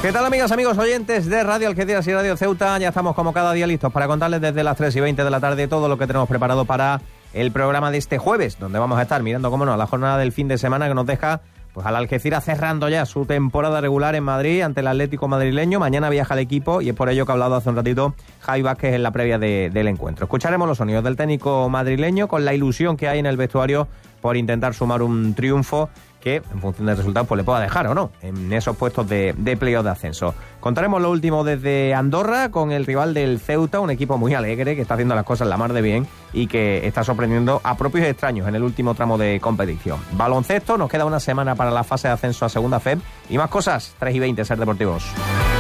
¿Qué tal, amigas, amigos oyentes de Radio Algeciras y Radio Ceuta? Ya estamos como cada día listos para contarles desde las 3:20 de la tarde todo lo que tenemos preparado para el programa de este jueves, donde vamos a estar mirando, cómo no, la jornada del fin de semana que nos deja pues al Algeciras cerrando ya su temporada regular en Madrid ante el Atlético madrileño. Mañana viaja el equipo y es por ello que ha hablado hace un ratito Javi Vázquez en la previa del encuentro. Escucharemos los sonidos del técnico madrileño con la ilusión que hay en el vestuario por intentar sumar un triunfo que, en función del resultado, pues le pueda dejar o no en esos puestos de playoff de ascenso. Contaremos lo último desde Andorra con el rival del Ceuta, un equipo muy alegre que está haciendo las cosas la mar de bien y que está sorprendiendo a propios y extraños en el último tramo de competición. Baloncesto, nos queda una semana para la fase de ascenso a Segunda FEB y más cosas. 3:20, Ser Deportivos.